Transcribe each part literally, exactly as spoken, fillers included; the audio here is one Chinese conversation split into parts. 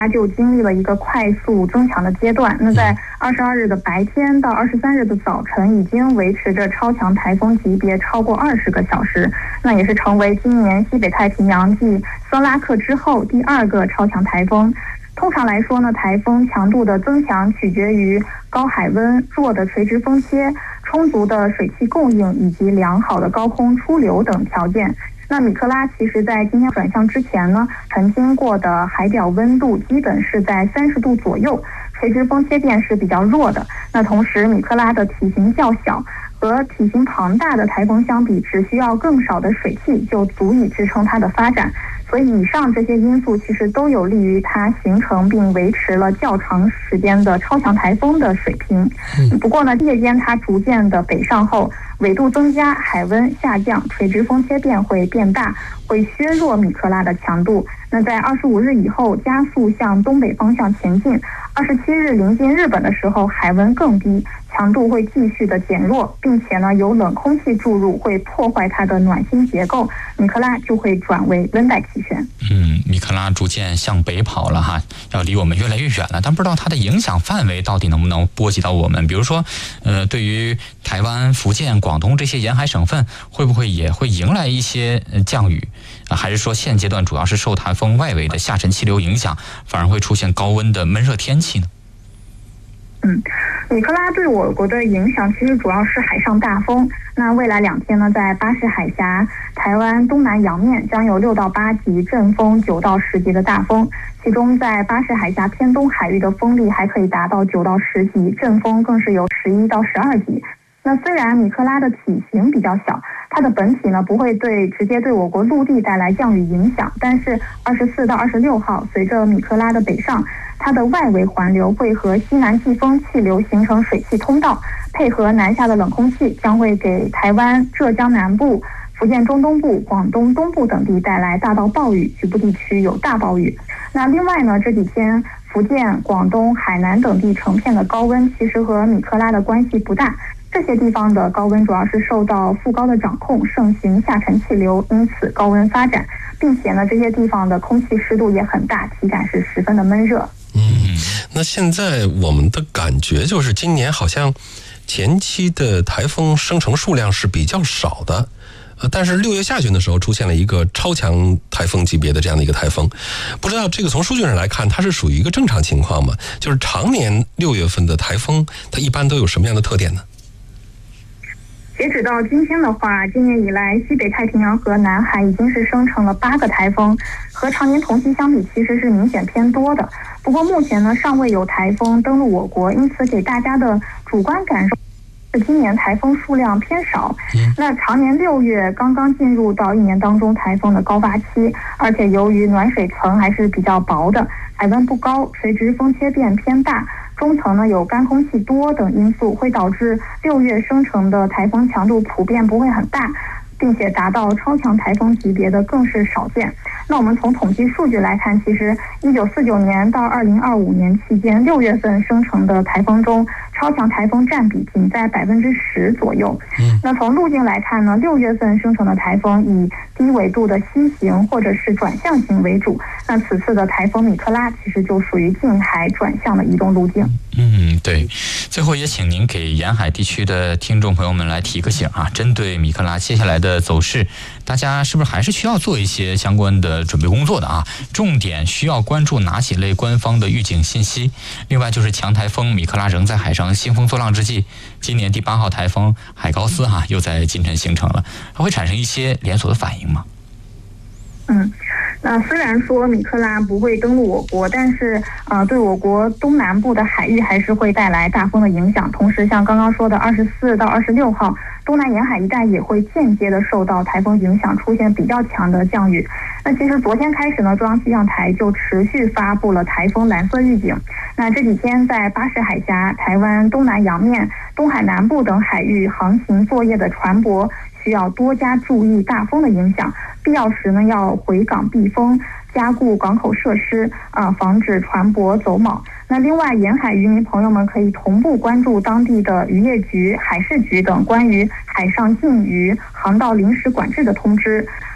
它就经历了一个快速增强的阶段。那在二十二日的白天到二十三日的早晨，已经维持着超强台风级别超过二十个小时，那也是成为今年西北太平洋继瑟拉克之后第二个超强台风。通常来说呢，台风强度的增强取决于高海温、弱的垂直风切、充足的水汽供应以及良好的高空出流等条件。那米克拉其实在今天转向之前呢，曾经过的海表温度基本是在三十度左右，垂直风切变是比较弱的。那同时米克拉的体型较小，和体型庞大的台风相比，只需要更少的水汽就足以支撑它的发展。所以以上这些因素其实都有利于它形成并维持了较长时间的超强台风的水平。不过呢，夜间它逐渐的北上后，纬度增加，海温下降，垂直风切变会变大，会削弱米克拉的强度。那在二十五日以后加速向东北方向前进，二十七日临近日本的时候，海温更低，强度会继续的减弱，并且呢有冷空气注入，会破坏它的暖心结构，米克拉就会转为温带气旋。 嗯，米克拉逐渐向北跑了哈，要离我们越来越远了。但不知道它的影响范围到底能不能波及到我们？比如说，呃，对于台湾、福建、广东这些沿海省份，会不会也会迎来一些降雨？啊，还是说现阶段主要是受台风外围的下沉气流影响，反而会出现高温的闷热天气呢？ 嗯，米克拉对我国的影响其实主要是海上大风。那未来两天呢，在巴士海峡、台湾东南洋面将有六到八级阵风、九到十级的大风，其中在巴士海峡偏东海域的风力还可以达到九到十级，阵风更是有十一到十二级。那虽然米克拉的体型比较小，它的本体呢不会对直接对我国陆地带来降雨影响，但是二十四到二十六号，随着米克拉的北上，它的外围环流会和西南季风气流形成水汽通道，配合南下的冷空气，将会给台湾、浙江南部、福建中东部、广东东部等地带来大到暴雨，局部地区有大暴雨。那另外呢，这几天福建、广东、海南等地成片的高温，其实和米克拉的关系不大。这些地方的高温主要是受到副高的掌控，盛行下沉气流，因此高温发展，并且呢，这些地方的空气湿度也很大，体感是十分的闷热。 嗯，那现在我们的感觉就是今年好像前期的台风生成数量是比较少的，呃，但是六月下旬的时候出现了一个超强台风级别的这样的一个台风，不知道这个从数据上来看，它是属于一个正常情况吗？就是常年六月份的台风，它一般都有什么样的特点呢？ 截止到今天的话，今年以来西北太平洋和南海已经是生成了八个台风，和常年同期相比其实是明显偏多的。不过目前呢尚未有台风登陆我国，因此给大家的主观感受是今年台风数量偏少。那常年六月刚刚进入到一年当中台风的高发期，而且由于暖水层还是比较薄的，海温不高，垂直风切变偏大，中层呢有干空气多等因素，会导致六月生成的台风强度普遍不会很大，并且达到超强台风级别的更是少见。那我们从统计数据来看，其实一九四九年到二零二五年期间，六月份生成的台风中，超强台风占比仅在百分之十左右。那从路径来看呢，六月份生成的台风以低纬度的西行或者是转向型为主。那此次的台风米克拉其实就属于近海转向的移动路径。 嗯，对。最后也请您给沿海地区的听众朋友们来提个醒啊，针对米克拉接下来的走势，大家是不是还是需要做一些相关的准备工作的啊？重点需要关注哪几类官方的预警信息？另外就是强台风米克拉仍在海上兴风作浪之际，今年第八号台风海高斯哈、啊、又在今晨形成了，还会产生一些连锁的反应吗？ 嗯，那虽然说米克拉不会登陆我国，但是呃，对我国东南部的海域还是会带来大风的影响。同时，像刚刚说的二十四到二十六号，东南沿海一带也会间接的受到台风影响，出现比较强的降雨。那其实昨天开始呢，中央气象台就持续发布了台风蓝色预警。那这几天在巴士海峡、台湾东南洋面、东海南部等海域航行作业的船舶，需要多加注意大风的影响，必要时呢要回港避风，加固港口设施啊、呃，防止船舶走锚。那另外，沿海渔民朋友们可以同步关注当地的渔业局、海事局等关于海上禁渔、航道临时管制的通知。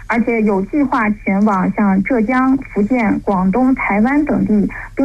而且有计划前往像浙江、福建、广东、台湾等地。